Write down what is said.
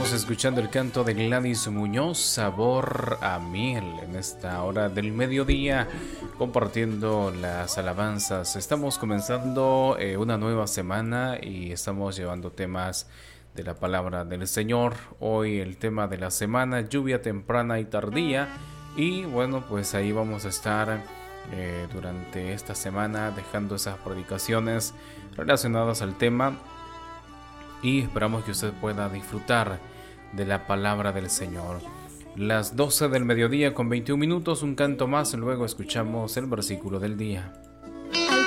Estamos escuchando el canto de Gladys Muñoz, Sabor a Miel, en esta hora del mediodía, compartiendo las alabanzas. Estamos comenzando una nueva semana y estamos llevando temas de la palabra del Señor. Hoy el tema de la semana, lluvia temprana y tardía. Y bueno, pues ahí vamos a estar durante esta semana dejando esas predicaciones relacionadas al tema. Y esperamos que usted pueda disfrutar de la palabra del Señor. Las 12 del mediodía con 21 minutos, un canto más, luego escuchamos el versículo del día.